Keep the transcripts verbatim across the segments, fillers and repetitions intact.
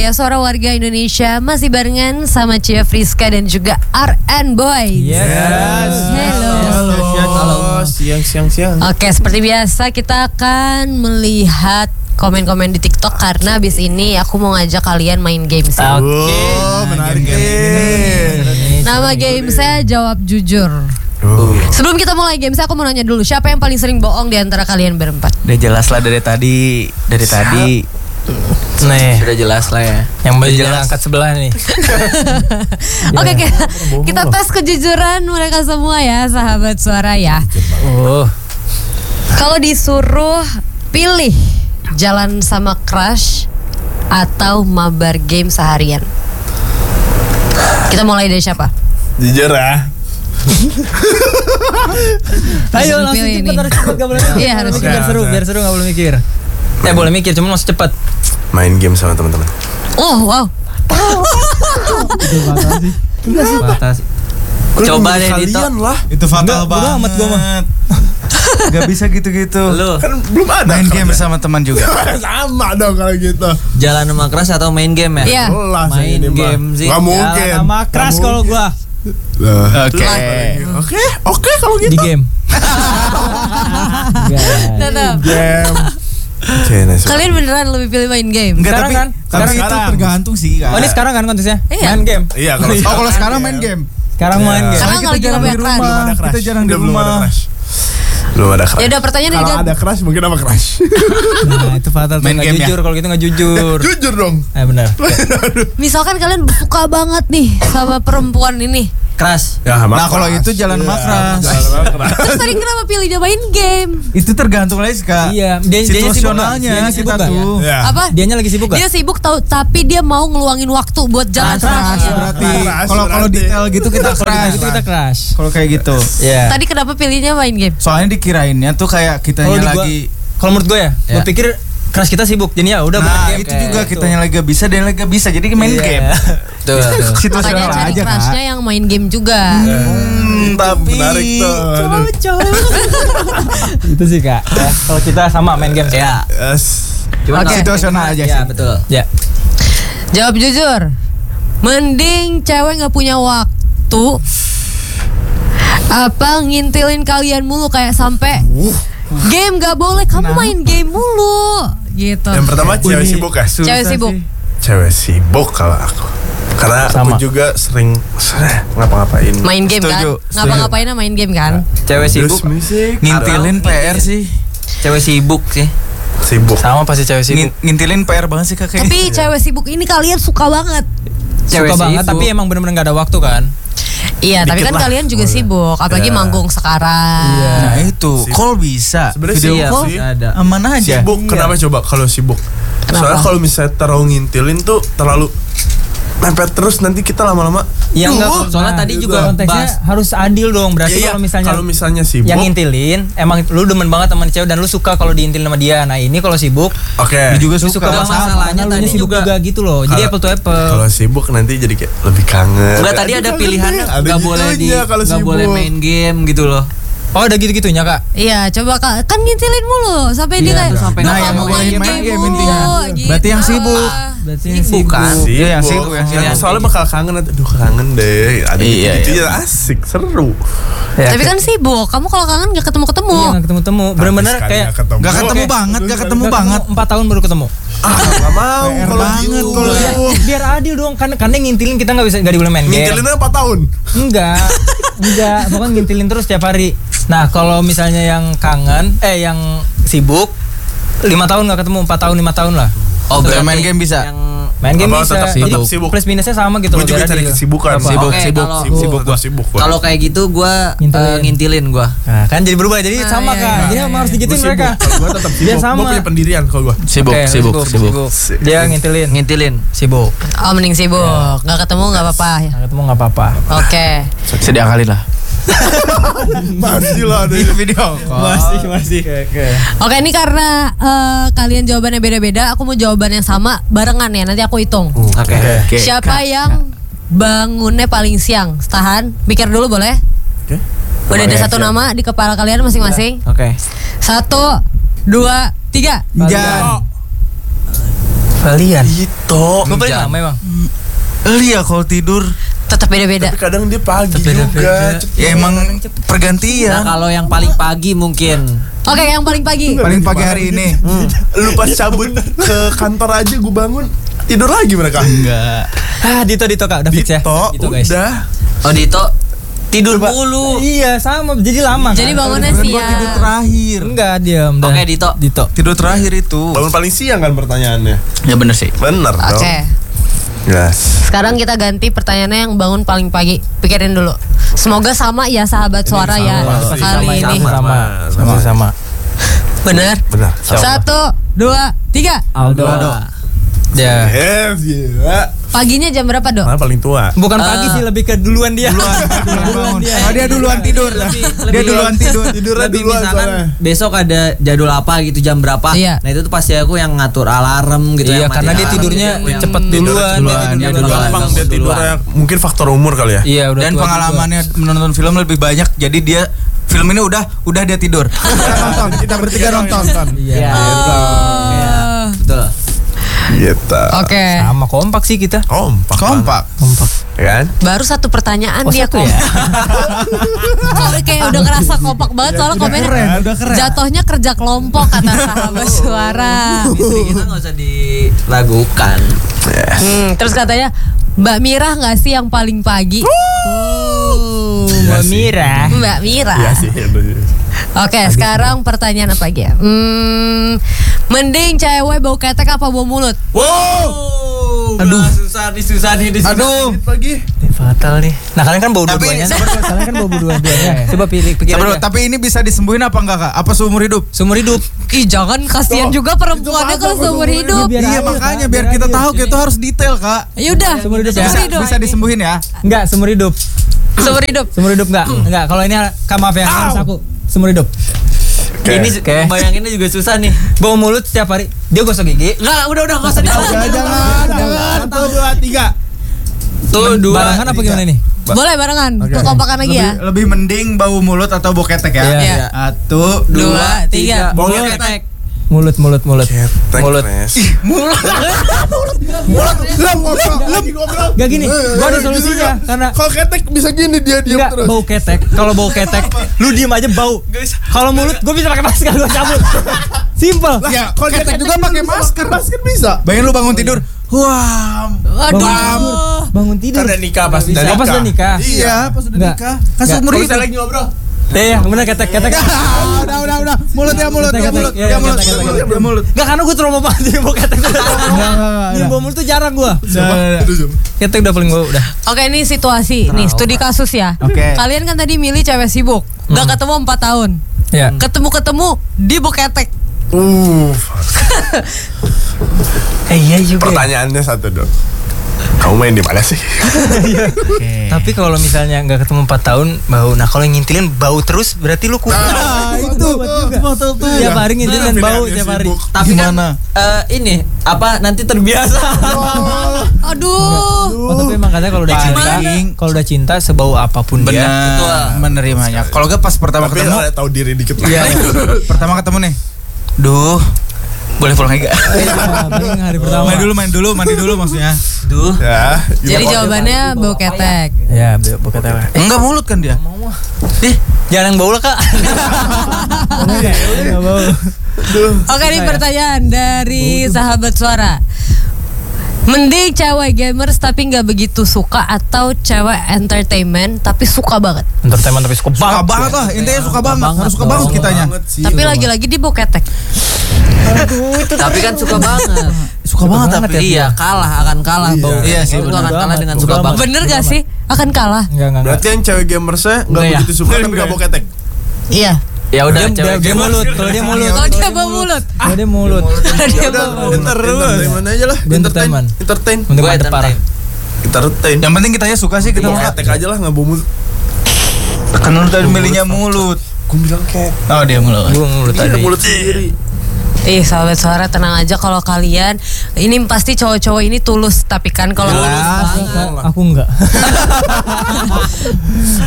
Ya, suara warga Indonesia masih barengan sama Cia Friska dan juga R N Boy. Yes. Hello. Halo. Halo. Siang, siang, siang. Oke, seperti biasa kita akan melihat komen-komen di TikTok karena abis ini aku mau ngajak kalian main game sih. Oke. Oh, menarik. Nama game saya Jawab Jujur. Oh. Sebelum kita mulai game, saya aku mau nanya dulu, siapa yang paling sering bohong di antara kalian berempat? Udah jelas lah dari tadi, dari Siap. tadi. Nih, Sudah jelas lah ya. yang baju angkat sebelah nih. Oke, kita, kita tes kejujuran mereka semua ya, sahabat suara ya. Oh. Kalau disuruh pilih jalan sama crush atau mabar game seharian, kita mulai dari siapa? Jujur ya. Ayo langsung Pilih cepet, nih. harus cepet, gak boleh mikir. Iya, harus Biar cepet. seru, biar seru, gak boleh mikir. Eh boleh mikir, cuma masih cepet. Main game sama teman-teman. Oh wow. Batas. Coba deh Dito. Kalian lah. Itu fatal Enggak, bodo banget. amat gua mah. Gak bisa gitu-gitu. Lu Kan belum ada. Main kan, game ya? sama teman juga. Sama dong kalau gitu. jalan sama keras atau main game ya? Iya. Jelas Main ini, Mbak. game sih. Gak mungkin. Jalan sama keras Gak kalau mungkin. gua Lah, Oke. Oke, oke kalau gitu. di game. Tetap. Game. Oke, nice. Kalian beneran lebih pilih main game? Enggak, Sekarang tapi kan? tapi Sekarang, itu sekarang. tergantung sih kan. Oh ini sekarang kan kontesnya? Iya. Main game. Iya, kalau Oh, kalau sekarang main game. Sekarang Iya. main game. Sekarang Kita kalau lagi jarang nggak di punya rumah. crush. Belum ada crush. Kita jarang di Udah belum ada rumah. crush. Belum ada crush. Ya udah, pertanyaannya Kalau diganti. ada crush mungkin sama crush. Nah itu fatal tuh, Main nggak game ya? jujur, kalau gitu nggak jujur. Jujur dong. Eh benar. Misalkan kalian suka banget nih sama perempuan ini, Keras. Ya, sama Nah, kalau crush. itu jalan sama Iya, crush. jalan sama crush. terus tadi kenapa pilihnya main game? Itu tergantung lagi Kak. Iya, dia dia Situasionalnya kita tuh. Ya. Apa? Dianya lagi sibuk gak? Dia sibuk tahu, tapi dia mau ngeluangin waktu buat jalan Crush sama dia. berarti. Crush Kalau kalau berarti. detail gitu kita Kalau crush. gitu kita crush. Kalau kayak gitu. Iya. Tadi kenapa pilihnya main game? Soalnya dikirainnya tuh kayak Kalau kitanya di gua, lagi. kalau menurut gue ya, gue Ya. pikir crush kita sibuk, jadi ya udah main Nah, game. itu Kayak juga gitu. kitanya lagi gak bisa, dia lagi gak bisa. Jadi main Iya. game. Tuh. Makanya Situasional cari aja crushnya Kak. yang main game juga. Hmm, tapi Menarik tuh. Aduh. Itu sih kak. Ya, kalau kita sama main game. Ya. Yes. Cuma Oke. situasional aja Ya sih. betul. Ya. Jawab jujur. Mending cewek nggak punya waktu apa ngintilin kalian mulu kayak sampai game nggak boleh, kamu main game mulu gitu. Yang pertama cewek sibuk ya? Cewek sibuk. Cewek sibuk kalau aku. Karena Sama. aku juga sering ngapa-ngapain. Main game Setuju, kan? Ngapa-ngapainnya main game kan? Cewek Terus sibuk. musik. Ngintilin P R sih. Cewek sibuk sih. Sibuk. Sama pasti cewek sibuk. Ngin- Ngintilin P R banget sih Kak kayaknya. Tapi cewek sibuk ini kalian suka banget. Cewek Suka banget, sibuk. tapi emang bener-bener gak ada waktu kan? Iya, tapi Dikit kan lah. kalian juga Boleh. sibuk, apalagi Ya. manggung sekarang. Nah itu, Sibuk. call bisa. Sebenarnya Video iya call sih. Ada. aman aja. Sibuk. Kenapa coba kalau sibuk? Kenapa? Soalnya kalau misalnya terlalu ngintilin tuh terlalu mepet terus nanti kita lama-lama. Ya Duh, enggak, soalnya tadi itu juga konteksnya bahas. harus adil dong. Berarti Iya, kalau misalnya kalau misalnya sibuk. yang ngintilin, emang lu demen banget sama cewek dan lu suka kalau diintilin sama dia. Nah ini kalau sibuk, Oke. Dia juga lu suka. suka banget masalahnya karena lu tadi ini sibuk juga. juga gitu loh. Jadi Kalau- apple to apple. Kalau sibuk nanti jadi kayak lebih kangen. Enggak, tadi ada pilihan Ada nggak boleh di gitunya kalau nggak sibuk. boleh main game gitu loh. Oh ada gitu-gitunya kak? Iya, coba Kak, kan ngintilin mulu sampai dia Iya, kayak tuh sampai "Duh, nah, yang kamu mau main game mulu," intinya. gitu. Berarti yang sibuk. Berarti yang Sibuk kan? Sibuk. Iya, yang sibuk, yang sibuk. Yang soalnya bakal kangen nanti. Aduh kangen deh. Ada Iya, gitu iya. ya asik, seru. Ya, Tapi kan sibuk, kamu kalau kangen gak ketemu-ketemu. Iya nggak ketemu-temu. Bener-bener Habis kayak kali Gak ketemu Oke. banget, gak ketemu nggak banget. empat tahun baru ketemu. Ah, gak mau P R kalau banget gitu. kalau Ya, biar adil dong, kan karena ngintilin kita nggak bisa nggak diboleh main game. Ngintilinnya empat tahun. Enggak, enggak, pokoknya ngintilin terus tiap hari. Nah kalau misalnya yang kangen, eh yang sibuk, lima tahun nggak ketemu, empat tahun lima tahun lah. Oh, Tetap berarti main game bisa? Yang Main game Apa, bisa, tetap- jadi tetap sibuk. plus minusnya sama gitu Gue loh. juga biar cari adil. kesibukan. Apa? Sibuk, Oke, sibuk, kalau- sibuk, sibuk Tetap gua. sibuk gua. kalau kayak gitu gua Ngintilin. eh, ngintilin gua. Nah, kan jadi berubah, jadi Nah, sama iya, kan. iya, Jadi iya. emang harus Gua digituin sibuk. mereka. Kalau gue tetap Biar sibuk. sama. Gue punya pendirian kalau gue. Sibuk, Oke, sibuk, sibuk. Dia ngintilin, Ngintilin. sibuk. Oh, mending sibuk, nggak ketemu nggak apa-apa. Nah, ketemu nggak apa-apa. Oke. Sedia kali lah. Masih lah ada Video Masih, masih. Oke. Oke, ini karena eh, kalian jawabannya beda-beda, aku mau jawaban yang sama barengan ya. Nanti aku hitung. Oke. Oke. Siapa yang bangunnya paling siang? Tahan, pikir dulu boleh? Oke. Udah ada Boleh, satu siap. nama di kepala kalian masing-masing. Oke. Satu, dua, tiga. Jan. Kalian. Ito. Gue paling lama emang. Iya kalau tidur Tetap beda-beda. Tapi kadang dia pagi Beda-beda. juga. cepet. ya emang pergantian. Nah kalau yang paling pagi mungkin. Oke, yang paling pagi. Paling pagi hari ini. Lu pas cabut ke kantor aja gue bangun tidur lagi mereka. Enggak. Ah, Dito Dito Kak, udah fix ya. Dito, Dito guys. udah. Oh Dito tidur mulu. Iya, sama. Jadi lama. Jadi kan? bangunnya Kan gua tidur siang. terakhir. Enggak, diam dah. Oke Dito. Dito. Tidur terakhir itu. Bangun paling siang kan pertanyaannya. Ya bener sih. Bener dong. Oke. Yes. Sekarang kita ganti pertanyaannya yang bangun paling pagi. Pikirin dulu. Semoga sama ya sahabat suara ya pasti kali sama, ini. Sama, sama, sama, sama. Bener. Benar. Satu, dua, tiga. Aldo. Ya. Yes, gila. Paginya jam berapa, Dok? Mana paling tua? Bukan Eh. pagi sih, lebih ke duluan dia. Duluan, duluan bangun. dia. Oh, dia duluan tidur. Lebih- Dia lebih- duluan tidur. Tidurnya Lebih duluan misalkan soalnya. besok ada jadwal apa gitu jam berapa. Iya. Nah itu tuh pasti aku yang ngatur alarm gitu. Iya, yang karena matiin dia alarm tidurnya gitu, yang- cepet Tidurnya duluan. duluan, dia dia tidur duluan. duluan. Gampang dia Duluan. tidurnya. Mungkin faktor umur kali ya. Iya, udah Dan tua pengalamannya menonton film lebih banyak. Jadi dia film ini udah udah dia tidur. Kita nonton, kita bertiga nonton. juga. Iya. Iya, betul. Gitu. Oke. Sama kompak sih kita. Kompak. Kompak. Kompak. Ya kan? Baru satu pertanyaan Oh, dia satu kok. ya? Kok kayak udah ngerasa kompak banget soalnya komennya keren, udah keren. jatuhnya kerja kelompok kata sahabat suara. Istri kita nggak usah dilakukan. Hmm, terus katanya Mbak Mira nggak sih yang paling pagi? Mbak Mira. Mbak Mira. Iya sih. Oke, sekarang pertanyaan apa lagi ya? Hmm, mending cewek bau ketek apa bau mulut? Wow. Aduh. Susah nih, susah nih. susah. Aduh. Pagi. Ini fatal nih. Nah, kalian kan bau Tapi- dua-duanya. Kalian kan bau dua-duanya. Coba pilih pikir Sabar, aja. tapi ini bisa disembuhin apa enggak, Kak? Apa seumur hidup? Seumur hidup. Ih, jangan kasihan juga perempuannya kalau seumur hidup. Biar Iya, adil, makanya Kak, biar biar kita adil. tahu kita harus detail, Kak. Yaudah, Seumur hidup ya? Bisa, bisa disembuhin ya? Enggak, seumur hidup. Seumur hidup. Seumur hidup enggak? Enggak, kalau ini Kak, maaf ya, harus aku. Seumur hidup. Oke. Ini Oke. bayanginnya juga susah nih. Bau mulut setiap hari. Dia gosok gigi. Enggak, udah udah enggak usah Jangan, dijawab. jangan, jangan. Satu, dua, tiga. Tuh dua. Barengan apa gimana nih? Boleh barengan. Kekompakan lagi ya. Lebih, lebih mending bau mulut atau bau ketek ya? Iya. Iya. Satu, Dua, tiga. Bau Mulut ketek. Mulut, mulut, mulut. Mulut. Mulut. Mulut. Lem ngobrol. Lagi ngobrol. Gak gini, gua ada solusinya karena Kalau ketek bisa gini dia diam enggak terus. bau ketek. Kalau bau ketek, lu diem aja bau. Kalau mulut, gua bisa pakai masker, gua cabut. Simple. Ya, kalau ketek juga pakai masker. Masker bisa. Bayangin lu bangun tidur. Wah. Aduh. Bangun tidur. Kan udah nikah pas Bisa. udah Oh, pas udah nikah. Iya, pas udah Enggak. nikah. Kan Enggak. seumur Kalau hidup. bisa lagi ngobrol. Eh, ya, bener ketek, ketek. Ah, udah, udah, udah. Mulut ya, mulut, Ketek, ya, ketek. mulut, Iya, ya, iya, mulut, ketek, ya, ketek. mulut, ya, mulut. Enggak, karena gua trauma banget jadi bau ketek. Jadi bau mulut tuh jarang gua. Ketek udah paling bau udah. Oke, ini situasi. Nih, studi kasus ya. Oke. Kalian kan tadi milih cewek sibuk. Gak ketemu empat tahun. Ya. Ketemu-ketemu di bau ketek. Uh. Eh, iya juga. Pertanyaannya satu dong. Kamu main di mana sih? Tapi kalau misalnya nggak ketemu empat tahun bau, nah kalau yang ngintilin bau terus berarti lu kuat. Nah, itu. Betul tuh. Tiap hari ngintilin dan bau tiap hari. Tapi Gimana? kan eh, ini apa nanti terbiasa. Aduh. Oh, tapi emang katanya kalau udah cinta, kalau udah cinta sebau apapun dia. Benar, menerimanya. Kalau gak pas pertama Tapi ketemu, ada tahu diri dikit lah. iya, pertama ketemu nih. Duh, boleh pulang lagi gak? Ah, paling hari pertama. Main dulu, main dulu, mandi dulu maksudnya. Duh. Ya. Jadi jawabannya bau ketek. Ya, bau ketek. Enggak mulut kan dia? Ih, jangan yang bau lah, Kak. Enggak bau. Oke, ini pertanyaan dari sahabat suara. Mending cewek gamers tapi nggak begitu suka atau cewek entertainment tapi suka banget. Entertainment tapi suka Suka banget. banget lah, intinya suka banget, banget harus suka dong. banget kitanya. Tapi lagi-lagi di bau ketek. Tapi kan suka banget. Suka banget banget tapi. ya. Iya, kalah akan kalah bau. Iya sih, Itu bener akan kalah banget. dengan Bodo suka amat. banget. Bener gak sih? Akan kalah. Enggak, enggak, enggak. Berarti yang cewek gamersnya nggak Enggak ya? begitu suka tapi nggak bau ketek. Iya. Ya udah Dia, dia, cewek dia mulut, kalau dia mulut. Kalau dia bau mulut. Kalau dia mulut. Kalau dia Ya udah, bau mulut. enter- entertainment aja lah. Dia entertainment. Entertain. Untuk Gue mantep parah. entertain. Entertain. Yang penting kitanya suka sih, kita Bau mau. ketek aja lah nggak bau mulut. Kan lu tadi milihnya mulut. Gue bilang ketek. Oh, dia mulut. Gua mulut Iya, tadi. mulut sendiri. Ih, sahabat suara tenang aja kalau kalian ini pasti cowok-cowok ini tulus tapi kan kalau Jelas. tulus banget. Aku enggak.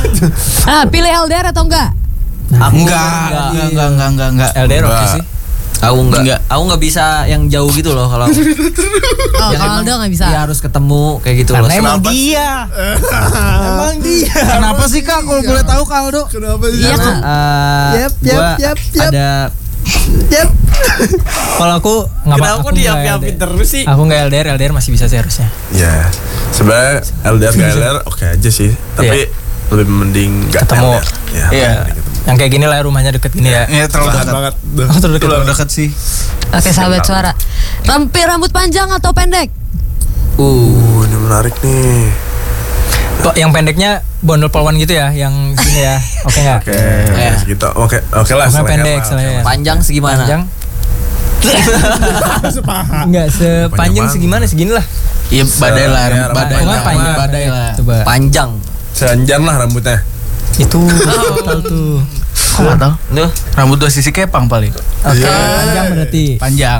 Ah, pilih L D R atau enggak? Aku Enggak, enggak, enggak, enggak, enggak, enggak. L D R oke Enggak. sih. Aku enggak. Enggak. Aku enggak bisa yang jauh gitu loh kalau. Oh, Yang kalau emang Aldo nggak bisa. Dia harus ketemu kayak gitu loh. Karena emang Kenapa? dia. Emang dia. Kenapa sih Kak kalau boleh tahu Kak Aldo? Kenapa sih? Iya, Karena Kak. eh, Yap, gua yap, yap, yap. ada Kalau aku nggak apa-apa. Kenapa diap-yapin terus sih? Aku nggak L D R, L D R masih bisa sih harusnya. Ya, sebenarnya L D R gak L D R oke aja sih, tapi lebih mending gak Ketemu. L D R. Ya, Iya. mending ketemu. Yang kayak gini lah rumahnya deket gini ya. Iya terlalu Bahan dekat. banget. Oh, terlalu dekat. Terlalu dekat sih. Oke, sahabat suara. Rampi rambut panjang atau pendek? Uh, Uh, ini menarik nih. Kok yang pendeknya bondol polwan gitu ya, yang gini ya. Oke nggak? Oke, Ya. segitu. Oke, oke lah. Pokoknya seleher pendek, lah, seleher. oke. panjang segimana? Panjang. Sepaha. Enggak sepanjang banget. segimana segini lah. Iya badai lah, Iya, badai Pokoknya lah, panjang. badai lah. Coba. Panjang. Seanjan lah rambutnya. Itu tahu tuh. Kok nggak tahu? Tuh. Rambut dua sisi kepang paling. Oke, Iya. panjang berarti. Panjang.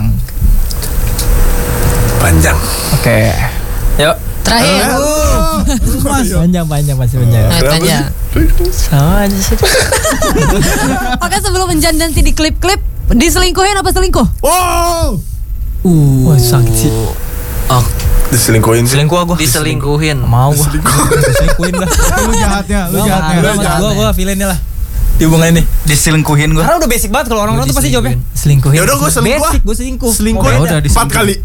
Panjang. Oke. Yuk. Terakhir. Panjang panjang masih panjang. Nah, tanya. Sama aja sih. Oke, sebelum menjan nanti di klip-klip, diselingkuhin apa selingkuh? Wow. Uh, wah, sakit sih. Oh, Diselingkuhin sih. Selingkuh aku. diselingkuhin. Mau gua. Diselingkuhin lah. Lu jahatnya, lu Gua jahatnya. gua jahatnya. gua gua feelingnya lah. Di hubungan ini. Diselingkuhin gua. Karena udah basic banget kalau orang-orang tuh pasti jawabnya diselingkuhin. selingkuhin. Ya udah, gua selingkuh. Basic, gua selingkuh. Selingkuh Mau udah beda. diselingkuhin. empat kali.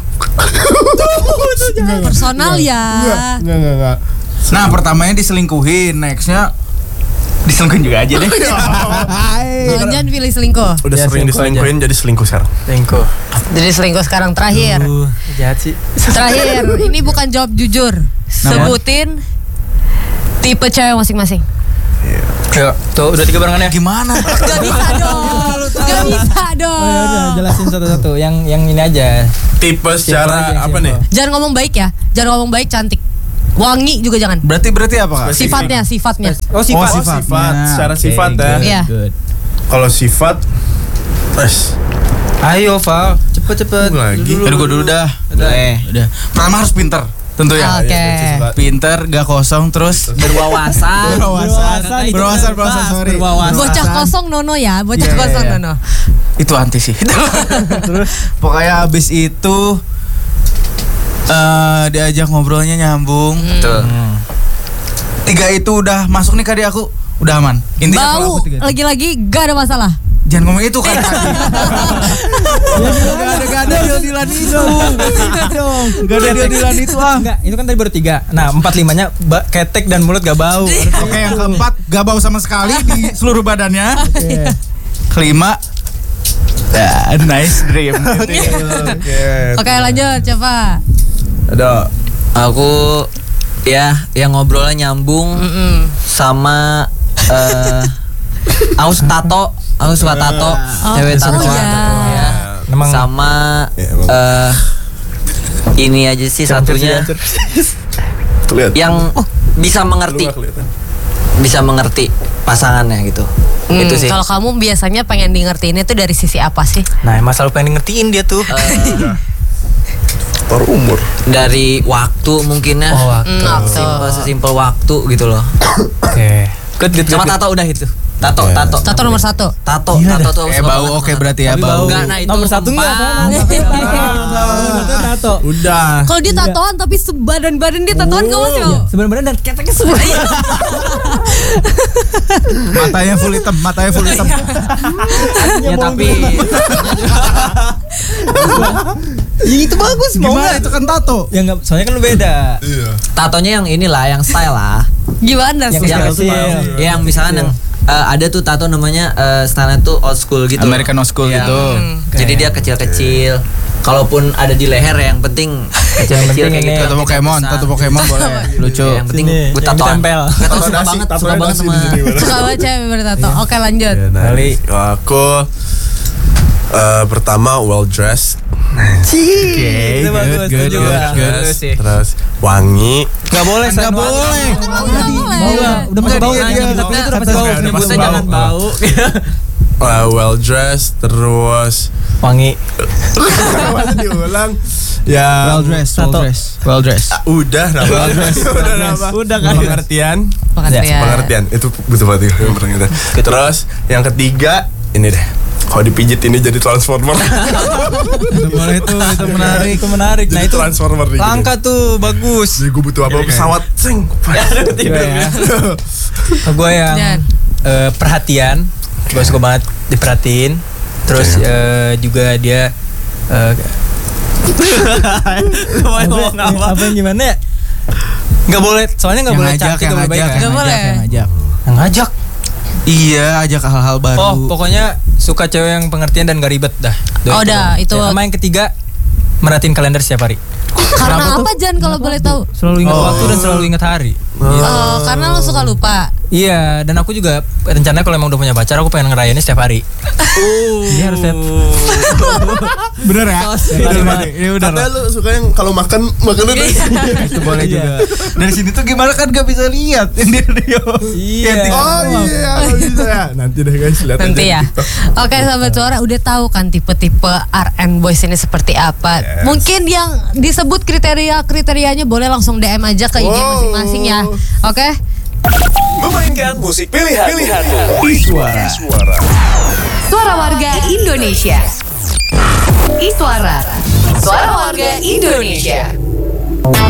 Personal ya. Enggak, enggak, enggak. Nah pertamanya diselingkuhin, nextnya diselingkuhin juga aja deh. Kalau Jan pilih selingkuh. Udah Ya, sering selingkuh diselingkuhin jadi selingkuh sekarang. Selingkuh. Jadi selingkuh sekarang terakhir. Uh, jahat sih. Terakhir, ini bukan jawab jujur. Sebutin tipe cewek masing-masing. Yuk, tuh udah tiga barengan ya. Gimana? Gak bisa dong. Gak bisa Oh, ya udah, dong. jelasin satu-satu. Yang yang ini aja. Tipe secara aja, apa simple. nih? Jangan ngomong baik ya. Jangan ngomong baik, cantik. Wangi juga jangan. Berarti berarti apa Kak? Sifatnya, sifatnya. Oh, sifat. Oh, sifat. Secara sifat ya. Iya. Good. Kalau sifat, es. Ayo, Val. Cepet-cepet. Tunggu lagi. Dulu, Udah gua dulu dah. Udah. Eh, udah. Pertama harus pinter. Tentu ya. Oke. Pinter, gak kosong, terus Berwawasan. berwawasan, berwawasan, berwawasan, sorry. Berwawasan. Bocah kosong Nono ya, bocah Iya, kosong iya, iya. Nono. Itu anti sih. Terus pokoknya abis itu eh diajak ngobrolnya nyambung. Tuh. Tiga itu udah masuk nih ke dia aku udah aman. Intinya kalau Bau aku tiga itu. lagi-lagi gak ada masalah. Jangan ngomong itu kan tadi. Gak ada gak ada deal-dealan itu. Gak ada deal-dealan itu ah. Enggak, itu kan tadi baru tiga. Nah, empat limanya ba- ketek dan mulut gak bau. Oke yang keempat gak bau sama sekali di seluruh badannya. Oke. Kelima ya, nice dream. Oke. Oke, lanjut coba. Ada. Aku ya yang ngobrolnya nyambung Mm-mm. sama eh aku suka tato, aku suka tato, cewek tato. oh ya. Ya. Emang Sama Ya, emang. eh ini aja sih satunya Lihat. yang bisa mengerti, Lu nggak kelihatan. bisa mengerti pasangannya gitu. Hmm, Itu sih. Kalau kamu biasanya pengen di ngertiin itu dari sisi apa sih? Nah, emang selalu pengen ngertiin dia tuh. Eh, Tor umur. dari waktu mungkin ya. Oh, waktu. Hmm, waktu. Simpel sesimpel waktu gitu loh. Oke. Good, good, Sama good, good. tato udah itu. Tato, Iya. tato. Tato nomor satu. Tato, Iya tato dah. tuh aku Eh suka bau banget. oke berarti ya Tapi bau. Enggak, nah itu Nomor satu enggak, empat. soalnya. Itu tato. Udah. Kalau dia tatoan tapi sebadan-badan dia tatoan kamu masih mau? Sebenarnya dan keteknya semua. Matanya full hitam, matanya full hitam. Ya tapi Ya, itu bagus, mau Gimana nggak? itu kan tato? Ya enggak, soalnya kan lu beda. Iya. tatonya yang inilah, yang style lah. Gimana Yang sih? kecil. Yang, Kecil. yang misalkan yang eh, ada tuh tato namanya eh, style tuh old school gitu. American old school Yang- gitu. Jadi dia kecil-kecil. Kalaupun ada di leher yang penting kecil-kecil penting kayak ini. gitu. Tato Pokemon, tato Pokemon boleh. Lucu. Iya, yang penting Sini, gue yang tatoan. ditempel. Gak tau, Tato suka nasi, banget, tato suka banget nasi sama. di sini. Suka banget cewek bertato. Oke, lanjut. Ya, nah, Kali. aku eh, pertama well dressed, Oke, Itu bagus, good, good, setuju. good, Bagus good. sih. terus wangi. Enggak boleh, Nggak San. boleh. Nggak Bau boleh. lah, udah masuk bau Iya, ya. iya, Kita iya. tuh udah masuk bau. Udah Nyebutnya masuk jangan bau. bau. eh, well dressed, terus Wangi. Masa diulang. Ya. Well dressed, well Tato. dressed, well dressed. Ah, udah nama. Well dressed, well Udah dressed. nama. Udah kan. Pengertian. Pengertian. Pengertian itu butuh banget ya, pengertian. Terus yang ketiga ini deh. Kalau dipijit ini jadi transformer. Itu boleh tuh, itu menarik, itu menarik. Nah Jadi itu transformer nih. langka tuh, bagus. Jadi gue butuh apa pesawat, sing. Gue ya. Gue yang Dan. eh, perhatian, gue suka banget diperhatiin. Terus eh, juga dia eh, apa, apa yang gimana ya? Nggak boleh, soalnya nggak Yang boleh ngajak, cantik, yang nggak boleh baik ngajak, kan? Nggak boleh. yang ngajak. Yang ngajak. Iya, ajak hal-hal baru. Oh, pokoknya suka cewek yang pengertian dan gak ribet dah. Oh, dah, itu. Ya, sama yang ketiga, merhatiin kalender setiap hari. Karena apa Jan kalau boleh tahu? Selalu ingat Oh. waktu dan selalu ingat hari. Oh, karena lo suka lupa. Iya, dan aku juga rencananya kalau emang udah punya pacar, aku pengen ngerayainnya setiap hari. Oh. Jadi harus set. Bener ya? Bener, Bener, ya udah Katanya lah. lu suka yang kalau makan makan dulu. Itu boleh juga. Dari sini tuh gimana kan gak bisa lihat ini dia. Iya. Oh iya, kalau bisa ya. Nanti deh guys, lihat Nanti aja ya. di TikTok. Oke sahabat suara udah tahu kan tipe-tipe R and Boys ini seperti apa. Yes. Mungkin yang disebut kriteria-kriterianya boleh langsung D M aja ke I G Wow. masing-masing ya. Oke? Memainkan musik pilihan pilihanmu di Suara. Suara Warga Indonesia. Iswara. Suara Warga Indonesia.